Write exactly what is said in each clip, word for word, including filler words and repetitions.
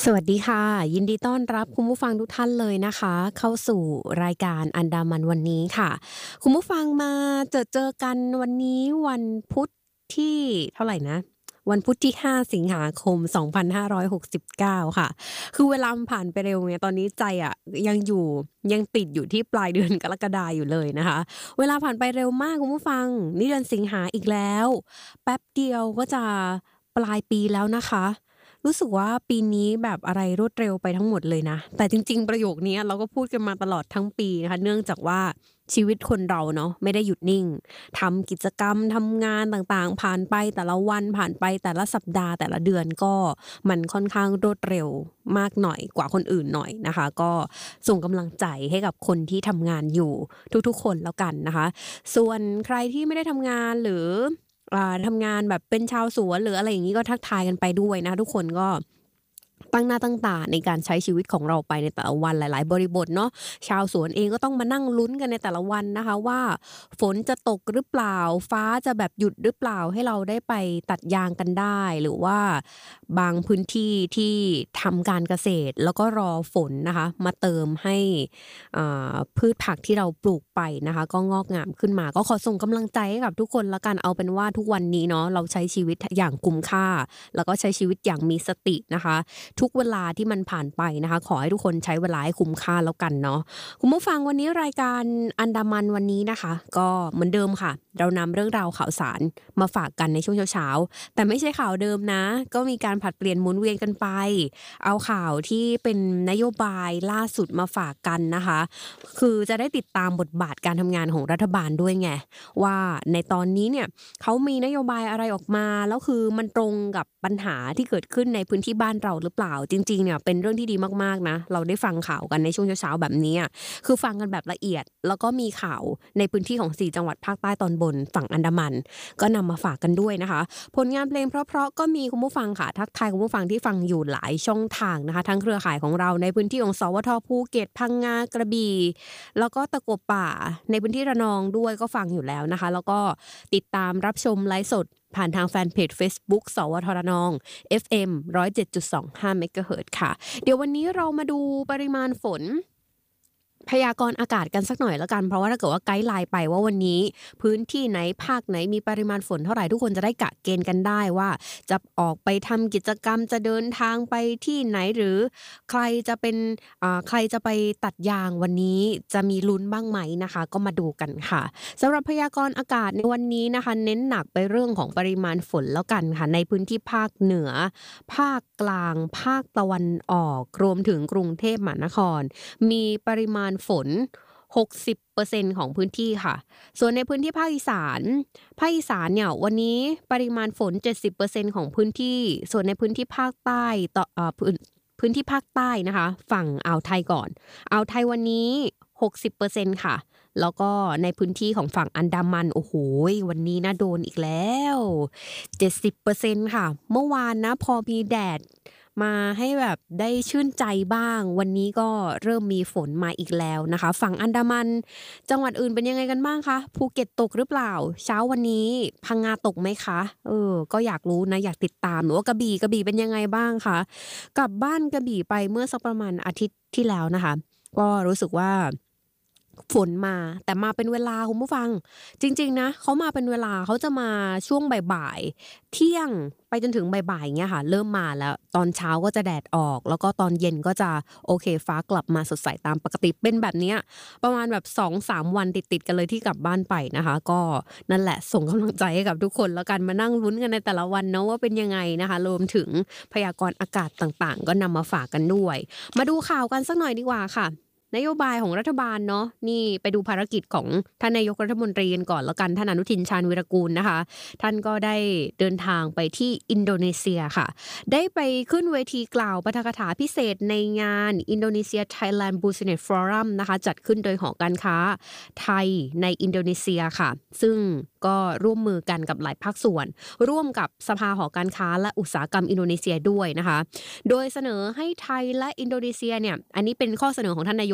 สวัสดีค่ะยินดีต้อนรับคุณผู้ฟังทุกท่านเลยนะคะเข้าสู่รายการอันดามันวันนี้ค่ะคุณผู้ฟังมาเจอเจอกันวันนี้วันพุธที่เท่าไหร่นะวันพุธที่ห้าสิงหาคมสองพันห้าร้อยหกสิบเก้าค่ะคือเวลามันผ่านไปเร็วไงตอนนี้ใจอะยังอยู่ยังติดอยู่ที่ปลายเดือนกรกฎาอยู่เลยนะคะเวลาผ่านไปเร็วมากคุณผู้ฟังนี่เดือนสิงหาอีกแล้วแป๊บเดียวก็จะปลายปีแล้วนะคะ รู้สึกว่าปีนี้แบบอะไรรวดเร็วไปทั้งหมดเลยนะแต่จริงๆประโยคนี้เราก็พูดกันมาตลอดทั้งปีนะคะเนื่องจากว่าชีวิตคนเราเนาะไม่ได้หยุดนิ่งทำกิจกรรมทำงานต่างๆผ่านไปแต่ละวันผ่านไปแต่ละสัปดาห์แต่ละเดือนก็มันค่อนข้างรวดเร็วมากหน่อยกว่าคนอื่นหน่อยนะคะก็ส่งกำลังใจให้กับคนที่ทำงานอยู่ทุกๆคนแล้วกันนะคะส่วนใครที่ไม่ได้ทำงานหรือ อ่าทำงานแบบเป็นชาวสวนหรืออะไรอย่างงี้ก็ทักทายกันไปด้วยนะทุกคนก็ตั้งหน้าตั้งตาในการใช้ชีวิตของเราไปในแต่ละวันหลายๆบริบทเนาะชาวสวนเองก็ต้องมานั่งลุ้นกันในแต่ละวันนะคะว่าฝนจะตกหรือเปล่าฟ้าจะแบบหยุดหรือเปล่าให้เราได้ไปตัดยางกันได้หรือว่าบางพื้นที่ที่ทำการเกษตรแล้วก็รอฝนนะคะมาเติมให้อ่าพืชผักที่เราปลูกไปนะคะก็งอกงามขึ้นมาก็ขอส่งกำลังใจให้กับทุกคนแล้วกันเอาเป็นว่าทุกวันนี้เนาะเราใช้ชีวิตอย่างคุ้มค่าแล้วก็ใช้ชีวิตอย่างมีสตินะคะทุกเวลาที่มันผ่านไปนะคะขอให้ทุกคนใช้เวลาให้คุ้มค่าแล้วกันเนาะคุณผู้ฟังวันนี้รายการอันดามันวันนี้นะคะก็เหมือนเดิมค่ะเรานำเรื่องราวข่าวสารมาฝากกันในช่วงเช้าๆแต่ไม่ใช่ข่าวเดิมนะก็มีการผลัดเปลี่ยนหมุนเวียนกันไปเอาข่าวที่เป็นนโยบายล่าสุดมาฝากกันนะคะคือจะได้ติดตามบทบาทการทำงานของรัฐบาลด้วยไงว่าในตอนนี้เนี่ยเขามีนโยบายอะไรออกมาแล้วคือมันตรงกับปัญหาที่เกิดขึ้นในพื้นที่บ้านเราหรือเปล่าจริงๆเนี่ยเป็นเรื่องที่ดีมากๆนะเราได้ฟังข่าวกันในช่วงเช้าๆแบบนี้คือฟังกันแบบละเอียดแล้วก็มีข่าวในพื้นที่ของสี่จังหวัดภาคใต้ตอนบนฝั่งอันดามันก็นำมาฝากกันด้วยนะคะผลงานเพลงเพราะๆก็มีคุณผู้ฟังค่ะทักทายคุณผู้ฟังที่ฟังอยู่หลายช่องทางนะคะทั้งเครือข่ายของเราในพื้นที่ของสวทภูเก็ตพังงากระบี่แล้วก็ตะกัวป่าในพื้นที่ระนองด้วยก็ฟังอยู่แล้วนะคะแล้วก็ติดตามรับชมไลฟ์สดผ่านทางแฟนเพจ Facebook สวทระนอง เอฟ เอ็ม หนึ่งร้อยเจ็ดจุดสองห้า เมกะเฮิรตซ์ค่ะเดี๋ยววันนี้เรามาดูปริมาณฝนพยากรณ์อากาศกันสักหน่อยแล้วกันเพราะว่าถ้าเกิดว่าไกด์ไลน์ไปว่าวันนี้พื้นที่ไหนภาคไหนมีปริมาณฝนเท่าไหร่ทุกคนจะได้กะเกณฑ์กันได้ว่าจะออกไปทำกิจกรรมจะเดินทางไปที่ไหนหรือใครจะเป็นอ่าใครจะไปตัดยางวันนี้จะมีลุ้นบ้างไหมนะคะก็มาดูกันค่ะสำหรับพยากรณ์อากาศในวันนี้นะคะเน้นหนักไปเรื่องของปริมาณฝนแล้วกันค่ะในพื้นที่ภาคเหนือภาคกลางภาคตะวันออกรวมถึงกรุงเทพมหานครมีปริมาณฝน หกสิบเปอร์เซ็นต์ ของพื้นที่ค่ะส่วนในพื้นที่ภาคอีสานภาคอีสานเนี่ยวันนี้ปริมาณฝน เจ็ดสิบเปอร์เซ็นต์ ของพื้นที่ส่วนในพื้นที่ภาคใต้ต่อเอ่อพื้นพื้นที่ภาคใต้นะคะฝั่งอ่าวไทยก่อนอ่าวไทยวันนี้ หกสิบเปอร์เซ็นต์ ค่ะแล้วก็ในพื้นที่ของฝั่งอันดามันโอ้โหวันนี้นะโดนอีกแล้ว เจ็ดสิบเปอร์เซ็นต์ ค่ะเมื่อวานนะพอมีแดดมาให้แบบได้ชื่นใจบ้างวันนี้ก็เริ่มมีฝนมาอีกแล้วนะคะฝั่งอันดามันจังหวัดอื่นเป็นยังไงกันบ้างคะภูเก็ตตกหรือเปล่าเช้าวันนี้พังงาตกไหมคะเออก็อยากรู้นะอยากติดตามหรือว่ากระบี่กระบี่เป็นยังไงบ้างคะกลับบ้านกระบี่ไปเมื่อสักประมาณอาทิตย์ที่แล้วนะคะก็รู้สึกว่าฝนมาแต่มาเป็นเวลาคุณผู้ฟังจริงๆนะเขามาเป็นเวลาเขาจะมาช่วงบ่ายๆเที่ยงไปจนถึงบ่ายๆอย่างเงี้ยค่ะเริ่มมาแล้วตอนเช้าก็จะแดดออกแล้วก็ตอนเย็นก็จะโอเคฟ้ากลับมาสดใสตามปกติเป็นแบบเนี้ยประมาณแบบ สองถึงสาม วันติดๆกันเลยที่กลับบ้านไปนะคะก็นั่นแหละส่งกำลังใจให้กับทุกคนแล้วกันมานั่งลุ้นกันในแต่ละวันเนาะว่าเป็นยังไงนะคะรวมถึงพยากรณ์อากาศต่างๆก็นำมาฝากกันด้วยมาดูข่าวกันสักหน่อยดีกว่าค่ะนโยบายของรัฐบาลเนาะนี่ไปดูภารกิจของท่านนายกรัฐมนตรีกันก่อนแล้วกันท่านอนุทินชาญวีรกูลนะคะท่านก็ได้เดินทางไปที่อินโดนีเซียค่ะได้ไปขึ้นเวทีกล่าวปาฐกถาพิเศษในงาน Indonesia Thailand Business Forum นะคะจัดขึ้นโดยหอการค้าไทยในอินโดนีเซียค่ะซึ่งก็ร่วมมือกันกับหลายภาคส่วนร่วมกับสภาหอการค้าและอุตสาหกรรมอินโดนีเซียด้วยนะคะโดยเสนอให้ไทยและอินโดนีเซียเนี่ยอันนี้เป็นข้อเสนอของท่านนายก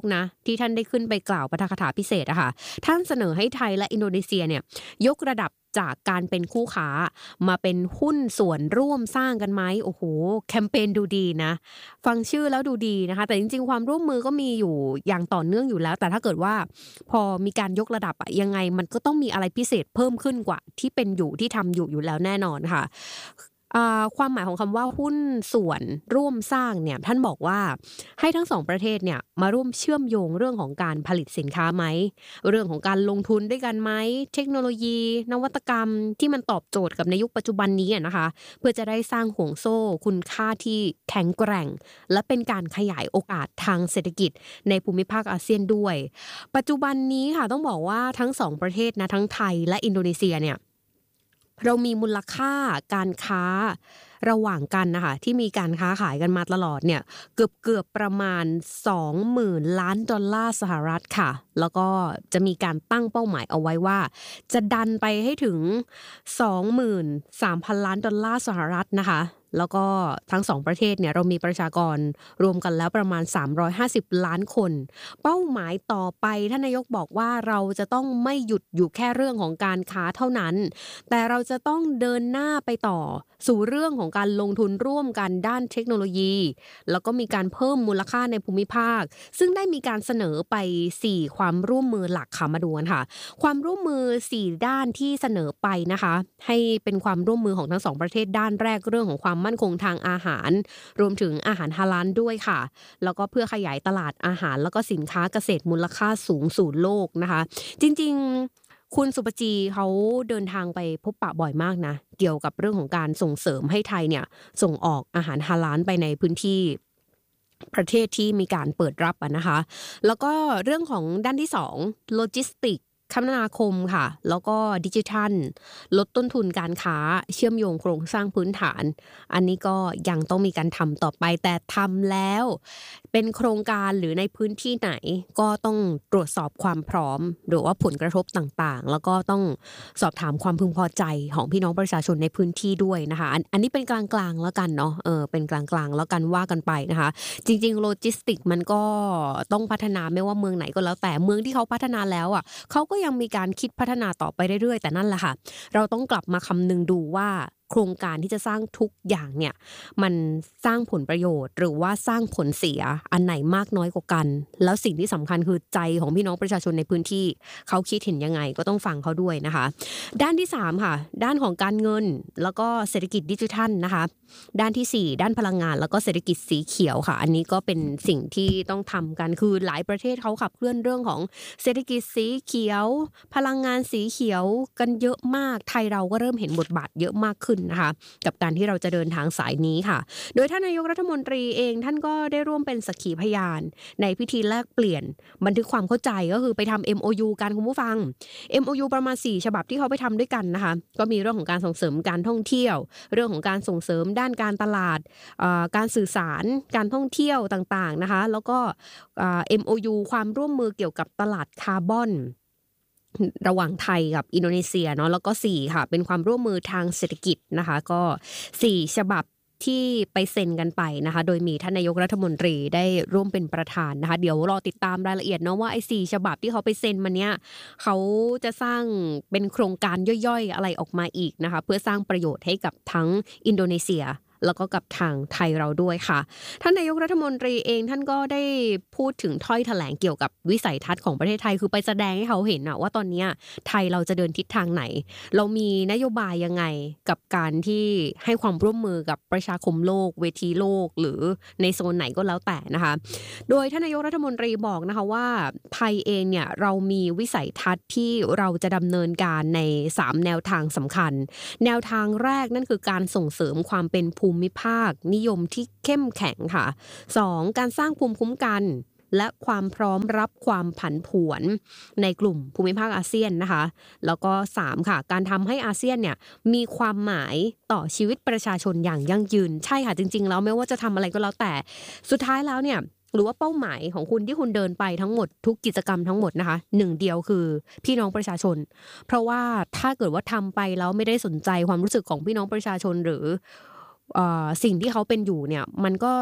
กนะที่ท่านได้ขึ้นไปกล่าวปาฐกถาพิเศษอะค่ะท่านเสนอให้ไทยและอินโดนีเซียเนี่ยยกระดับจากการเป็นคู่ค้ามาเป็นหุ้นส่วนร่วมสร้างกันไหมโอ้โหแคมเปญดูดีนะฟังชื่อแล้วดูดีนะคะแต่จริงๆความร่วมมือก็มีอยู่อย่างต่อเนื่องอยู่แล้วแต่ถ้าเกิดว่าพอมีการยกระดับอะยังไงมันก็ต้องมีอะไรพิเศษเพิ่มขึ้นกว่าที่เป็นอยู่ที่ทำอยู่อยู่แล้วแน่นอนค่ะอ่าความหมายของคำว่าหุ้นส่วนร่วมสร้างเนี่ยท่านบอกว่าให้ทั้งสองประเทศเนี่ยมาร่วมเชื่อมโยงเรื่องของการผลิตสินค้าไหมเรื่องของการลงทุนด้วยกันไหมเทคโนโลยีนวัตกรรมที่มันตอบโจทย์กับในยุคปัจจุบันนี้อะนะคะเพื่อจะได้สร้างห่วงโซ่คุณค่าที่แข็งแกร่งและเป็นการขยายโอกาสทางเศรษฐกิจในภูมิภาคอาเซียนด้วยปัจจุบันนี้ค่ะต้องบอกว่าทั้งสองประเทศนะทั้งไทยและอินโดนีเซียเนี่ย เรามีมูลค่าการค้าระหว่างกันนะคะที่มีการค้าขายกันมาตลอดเนี่ยเกือบเกือบประมาณสองหมื่นล้านดอลลาร์สหรัฐค่ะแล้วก็จะมีการตั้งเป้าหมายเอาไว้ว่าจะดันไปให้ถึง สองหมื่นสามพันล้านดอลลาร์สหรัฐนะคะแล้วก็ทั้งสองประเทศเนี่ยเรามีประชากรรวมกันแล้วประมาณสามร้อยห้าสิบล้านคนเป้าหมายต่อไปท่านนายกบอกว่าเราจะต้องไม่หยุดอยู่แค่เรื่องของการค้าเท่านั้นแต่เราจะต้องเดินหน้าไปต่อสู่เรื่องของการลงทุนร่วมกันด้านเทคโนโลยีแล้วก็มีการเพิ่มมูลค่าในภูมิภาคซึ่งได้มีการเสนอไปสี่ความร่วมมือหลักค่ะมาดูกันค่ะความร่วมมือสี่ด้านที่เสนอไปนะคะให้เป็นความร่วมมือของทั้งสองประเทศด้านแรกเรื่องของความมั่นคงทางอาหารรวมถึงอาหารฮาลาลด้วยค่ะแล้วก็เพื่อขยายตลาดอาหารแล้วก็สินค้าเกษตรมูลค่าสูงสู่โลกนะคะจริงๆคุณสุปจีเขาเดินทางไปพบปะบ่อยมากนะเกี่ยวกับเรื่องของการส่งเสริมให้ไทยเนี่ยส่งออกอาหารฮาลาลไปในพื้นที่ประเทศที่มีการเปิดรับอะนะคะแล้วก็เรื่องของด้านที่สองโลจิสติกคมนาคมค่ะแล้วก็ดิจิทัลลดต้นทุนการค้าเชื่อมโยงโครงสร้างพื้นฐานอันนี้ก็ยังต้องมีการทำต่อไปแต่ทำแล้วเป็นโครงการหรือในพื้นที่ไหนก็ต้องตรวจสอบความพร้อมหรือว่าผลกระทบต่างๆแล้วก็ต้องสอบถามความพึงพอใจของพี่น้องประชาชนในพื้นที่ด้วยนะคะอันอันนี้เป็นกลางๆแล้วกันเนาะเออเป็นกลางๆแล้วกันว่ากันไปนะคะจริงๆโลจิสติกมันก็ต้องพัฒนาไม่ว่าเมืองไหนก็แล้วแต่เมืองที่เขาพัฒนาแล้วอ่ะเขาก็ยังมีการคิดพัฒนาต่อไปเรื่อยๆแต่นั่นแหละค่ะเราต้องกลับมาคำนึงดูว่าโครงการที่จะสร้างทุกอย่างเนี่ยมันสร้างผลประโยชน์หรือว่าสร้างผลเสียอันไหนมากน้อยกว่ากันแล้วสิ่งที่สำคัญคือใจของพี่น้องประชาชนในพื้นที่เขาคิดเห็นยังไงก็ต้องฟังเขาด้วยนะคะด้านที่สามค่ะด้านของการเงินแล้วก็เศรษฐกิจดิจิทัลนะคะด้านที่สี่ด้านพลังงานแล้วก็เศรษฐกิจสีเขียวค่ะอันนี้ก็เป็นสิ่งที่ต้องทำกันคือหลายประเทศเขาขับเคลื่อนเรื่องของเศรษฐกิจสีเขียวพลังงานสีเขียวกันเยอะมากไทยเราก็เริ่มเห็นบทบาทเยอะมากขึ้นนะคะกับการที่เราจะเดินทางสายนี้ค่ะโดยท่านนายกรัฐมนตรีเองท่านก็ได้ร่วมเป็นสักขีพยานในพิธีแลกเปลี่ยนบันทึกความเข้าใจก็คือไปทำ เอ็ม โอ ยู กันคุณผู้ฟัง เอ็ม โอ ยู ประมาณสี่ฉบับที่เขาไปทำด้วยกันนะคะก็มีเรื่องของการส่งเสริมการท่องเที่ยวเรื่องของการส่งเสริมด้านการตลาดการสื่อสารการท่องเที่ยวต่างๆนะคะแล้วก็ เอ็ม โอ ยู ความร่วมมือเกี่ยวกับตลาดคาร์บอนระหว่างไทยกับอินโดนีเซียเนาะแล้วก็สี่ค่ะเป็นความร่วมมือทางเศรษฐกิจนะคะก็สี่ฉบับที่ไปเซ็นกันไปนะคะโดยมีท่านนายกรัฐมนตรีได้ร่วมเป็นประธานนะคะเดี๋ยวรอติดตามรายละเอียดเนาะว่าไอ้สี่ฉบับที่เขาไปเซ็นมาเนี้ยเขาจะสร้างเป็นโครงการย่อยๆอะไรออกมาอีกนะคะเพื่อสร้างประโยชน์ให้กับทั้งอินโดนีเซียแล้วก็กับทางไทยเราด้วยค่ะท่านนายกรัฐมนตรีเองท่านก็ได้พูดถึงถ้อยแถลงเกี่ยวกับวิสัยทัศน์ของประเทศไทยคือไปแสดงให้เขาเห็นอะว่าตอนนี้ไทยเราจะเดินทิศทางไหนเรามีนโยบายยังไงกับการที่ให้ความร่วมมือกับประชาคมโลกเวทีโลกหรือในโซนไหนก็แล้วแต่นะคะโดยท่านนายกรัฐมนตรีบอกนะคะว่าไทยเองเนี่ยเรามีวิสัยทัศน์ที่เราจะดำเนินการในสามแนวทางสำคัญแนวทางแรกนั่นคือการส่งเสริมความเป็นภูมิภาคนิยมที่เข้มแข็งค่ะสองการสร้างภูมิคุ้มกันและความพร้อมรับความผันผวนในกลุ่มภูมิภาคอาเซียนนะคะแล้วก็สามค่ะการทำให้อาเซียนเนี่ยมีความหมายต่อชีวิตประชาชนอย่างยั่งยืนใช่ค่ะจริงๆแล้วไม่ว่าจะทำอะไรก็แล้วแต่สุดท้ายแล้วเนี่ยหรือว่าเป้าหมายของคุณที่คุณเดินไปทั้งหมดทุกกิจกรรมทั้งหมดนะคะหนึ่งเดียวคือพี่น้องประชาชนเพราะว่าถ้าเกิดว่าทำไปแล้วไม่ได้สนใจความรู้สึกของพี่น้องประชาชนหรือสิ่งที่เขาเป็นอยู่เนี่ยมันก็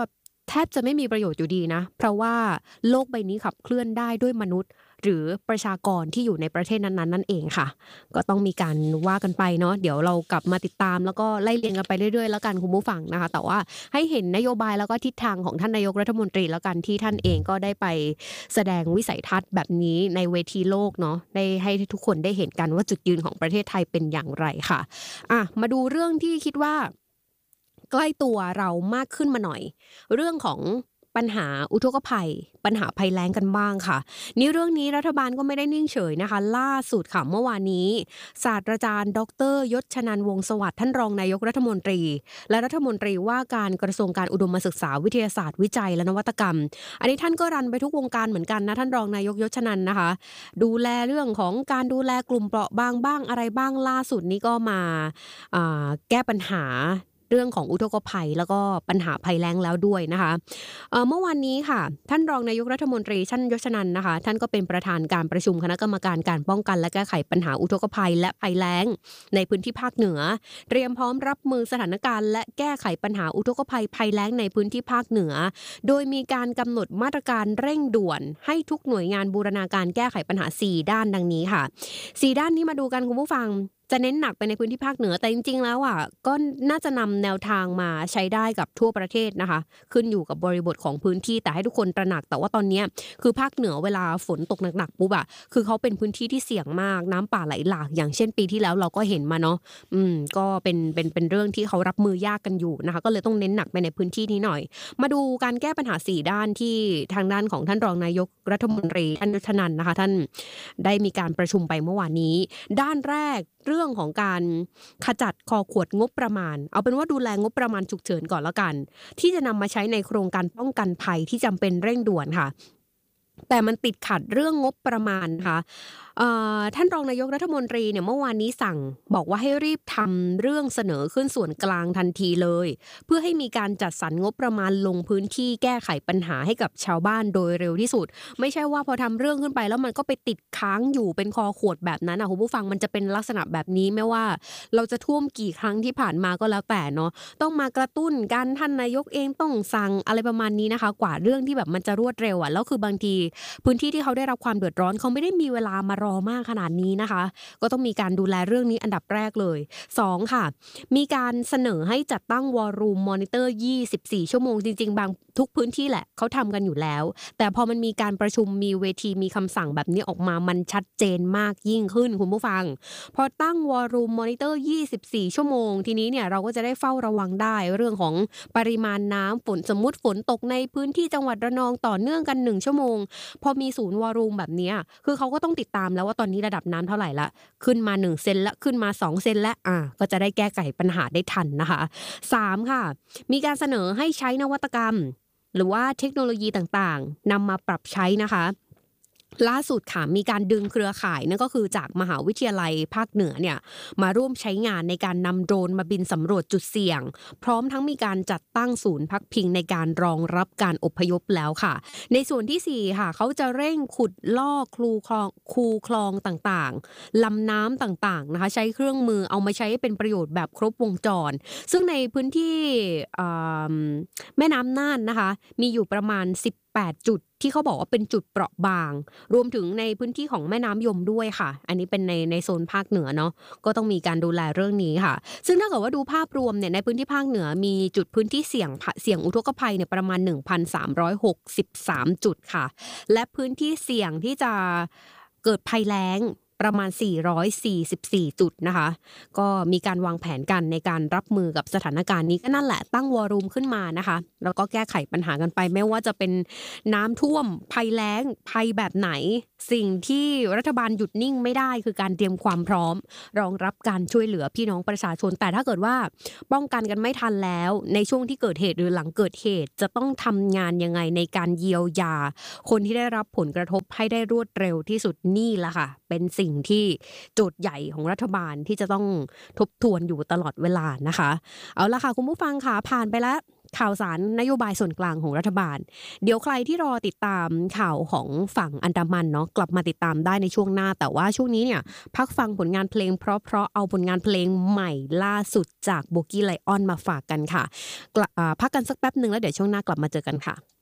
แทบจะไม่มีประโยชน์อยู่ดีนะเพราะว่าโลกใบนี้ขับเคลื่อนได้ด้วยมนุษย์หรือประชากรที่อยู่ในประเทศนั้นๆนั่นเองค่ะก็ต้องมีการว่ากันไปเนาะเดี๋ยวเรากลับมาติดตามแล้วก็ไล่เรียงกันไปเรื่อยๆแล้วกันคุณผู้ฟังนะคะแต่ว่าให้เห็นนโยบายแล้วก็ทิศทางของท่านนายกรัฐมนตรีแล้วกันที่ท่านเองก็ได้ไปแสดงวิสัยทัศน์แบบนี้ในเวทีโลกเนาะได้ให้ทุกคนได้เห็นกันว่าจุดยืนของประเทศไทยเป็นอย่างไรค่ะอ่ะมาดูเรื่องที่คิดว่าใกล้ตัวเรามากขึ้นมาหน่อยเรื่องของปัญหาอุทกภัยปัญหาภัยแล้งกันบ้างค่ะนี่เรื่องนี้รัฐบาลก็ไม่ได้นิ่งเฉยนะคะล่าสุดค่ะเมื่อวานนี้ศาสตราจารย์ดรยศชนันท์วงศ์สวัสดิ์ท่านรองนายกรัฐมนตรีและรัฐมนตรีว่าการกระทรวงการอุดมศึกษาวิทยาศาสตร์วิจัยและนวัตกรรมอันนี้ท่านก็รันไปทุกวงการเหมือนกันนะท่านรองนายกยศชนันท์นะคะดูแลเรื่องของการดูแลกลุ่มเปราะบางบ้างอะไรบ้างล่าสุดนี้ก็มาอ่าแก้ปัญหาเรื่องของอุทกภัยแล้วก็ปัญหาภัยแล้งแล้วด้วยนะคะเอ่อเมื่อวานนี้ค่ะท่านรองนายกรัฐมนตรีท่านยศชนันท์นะคะท่านก็เป็นประธานการประชุมคณะกรรมการการป้องกันและแก้ไขปัญหาอุทกภัยและภัยแล้งในพื้นที่ภาคเหนือเตรียมพร้อมรับมือสถานการณ์และแก้ไขปัญหาอุทกภัยภัยแล้งในพื้นที่ภาคเหนือโดยมีการกำหนดมาตรการเร่งด่วนให้ทุกหน่วยงานบูรณาการแก้ไขปัญหาสี่ด้านดังนี้ค่ะสี่ด้านนี้มาดูกันคุณผู้ฟังจะเน้นหนักไปในพื้นที่ภาคเหนือแต่จริงๆแล้วอ่ะก็น่าจะนำแนวทางมาใช้ได้กับทั่วประเทศนะคะขึ้นอยู่กับบริบทของพื้นที่แต่ให้ทุกคนตระหนักแต่ว่าตอนนี้คือภาคเหนือเวลาฝนตกหนักๆปุ๊บอ่ะคือเขาเป็นพื้นที่ที่เสี่ยงมากน้ำป่าไหลหลากอย่างเช่นปีที่แล้วเราก็เห็นมาเนาะอืมก็เป็นเป็นเป็นเรื่องที่เขารับมือยากกันอยู่นะคะก็เลยต้องเน้นหนักไปในพื้นที่นี้หน่อยมาดูการแก้ปัญหาสี่ด้านที่ทางด้านของท่านรองนายกรัฐมนตรีท่านยศชนันท์นะคะท่านได้มีการประชุมไปเมื่อวานนี้ด้านแรกเรื่องของการขจัดคอขวดงบประมาณเอาเป็นว่าดูแลงบประมาณฉุกเฉินก่อนแล้วกันที่จะนำมาใช้ในโครงการป้องกันภัยที่จำเป็นเร่งด่วนค่ะแต่มันติดขัดเรื่องงบประมาณนะคะท่านรองนายกรัฐมนตรีเนี่ยเมื่อวานนี้สั่งบอกว่าให้รีบทำเรื่องเสนอขึ้นส่วนกลางทันทีเลยเพื่อให้มีการจัดสรรงบประมาณลงพื้นที่แก้ไขปัญหาให้กับชาวบ้านโดยเร็วที่สุดไม่ใช่ว่าพอทำเรื่องขึ้นไปแล้วมันก็ไปติดค้างอยู่เป็นคอขวดแบบนั้นนะคุณผู้ฟังมันจะเป็นลักษณะแบบนี้ไม่ว่าเราจะท่วมกี่ครั้งที่ผ่านมาก็แล้วแต่เนาะต้องมากระตุ้นการท่านนายกเองต้องสั่งอะไรประมาณนี้นะคะกว่าเรื่องที่แบบมันจะรวดเร็วอ่ะแล้วคือบางทีพื้นที่ที่เขาได้รับความเดือดร้อนเขาไม่ได้มีเวลามารอมากขนาดนี้นะคะก็ต้องมีการดูแลเรื่องนี้อันดับแรกเลยสองค่ะมีการเสนอให้จัดตั้งวอลลุ่มมอนิเตอร์ยี่สิบสี่ชั่วโมงจริงๆบางทุกพื้นที่แหละเขาทำกันอยู่แล้วแต่พอมันมีการประชุมมีเวทีมีคำสั่งแบบนี้ออกมามันชัดเจนมากยิ่งขึ้นคุณผู้ฟังพอตั้งวอลลุ่มมอนิเตอร์ยี่สิบสี่ชั่วโมงทีนี้เนี่ยเราก็จะได้เฝ้าระวังได้เรื่องของปริมาณน้ำฝนสมมุติฝนตกในพื้นที่จังหวัดระนองต่อเนื่องกันหนึ่งชั่วโมงพอมีศูนย์วอลลุ่มแบบนี้คือเขาก็ต้องติดตามแล้วว่าตอนนี้ระดับน้ำเท่าไหร่ละขึ้นมาหนึ่งเซนละขึ้นมาสองเซนละอ่ะก็จะได้แก้ไขปัญหาได้ทันนะคะสามค่ะมีการเสนอให้ใช้นวัตกรรมหรือว่าเทคโนโลยีต่างๆนำมาปรับใช้นะคะล่าสุดค่ะมีการดึงเครือข่ายนั่นก็คือจากมหาวิทยาลัยภาคเหนือเนี่ยมาร่วมใช้งานในการนำโดรนมาบินสำรวจจุดเสี่ยงพร้อมทั้งมีการจัดตั้งศูนย์พักพิงในการรองรับการอพยพแล้วค่ะในส่วนที่สี่ค่ะเขาจะเร่งขุดลอกคลูคลองคูคลองต่างๆลำน้ำต่างๆนะคะใช้เครื่องมือเอามาใช้ให้เป็นประโยชน์แบบครบวงจรซึ่งในพื้นที่แม่น้ำน่านนะคะมีอยู่ประมาณสิบแปดจุดที่เขาบอกว่าเป็นจุดเปราะบางรวมถึงในพื้นที่ของแม่น้ำยมด้วยค่ะอันนี้เป็นในในโซนภาคเหนือเนาะก็ต้องมีการดูแลเรื่องนี้ค่ะซึ่งถ้าเกิดว่าดูภาพรวมเนี่ยในพื้นที่ภาคเหนือมีจุดพื้นที่เสี่ยงเสี่ยงอุทกภัยเนี่ยประมาณ หนึ่งพันสามร้อยหกสิบสาม จุดค่ะและพื้นที่เสี่ยงที่จะเกิดภัยแล้งประมาณสี่ร้อยสี่สิบสี่จุดนะคะก็มีการวางแผนกันในการรับมือกับสถานการณ์นี้ก็นั่นแหละตั้งวอลลุ่มขึ้นมานะคะแล้วก็แก้ไขปัญหากันไปไม่ว่าจะเป็นน้ำท่วมภัยแล้งภัยแบบไหนสิ่งที่รัฐบาลหยุดนิ่งไม่ได้คือการเตรียมความพร้อมรองรับการช่วยเหลือพี่น้องประชาชนแต่ถ้าเกิดว่าป้องกันกันไม่ทันแล้วในช่วงที่เกิดเหตุหรือหลังเกิดเหตุจะต้องทำงานยังไงในการเยียวยาคนที่ได้รับผลกระทบให้ได้รวดเร็วที่สุดนี่แหละค่ะเป็นสิ่งที่โจทย์ใหญ่ของรัฐบาลที่จะต้องทบทวนอยู่ตลอดเวลานะคะเอาล่ะค่ะคุณผู้ฟังค่ะผ่านไปแล้วข่าวสารนโยบายส่วนกลางของรัฐบาลเดี๋ยวใครที่รอติดตามข่าวของฝั่งอันดามันเนาะกลับมาติดตามได้ในช่วงหน้าแต่ว่าช่วงนี้เนี่ยพักฟังผลงานเพลงเพราะๆเอาผลงานเพลงใหม่ล่าสุดจาก Bogie Lion มาฝากกันค่ะกลับอ่าพักกันสักแป๊บหนึ่งแล้วเดี๋ยวช่วงหน้ากลับมาเจอกันค่ะ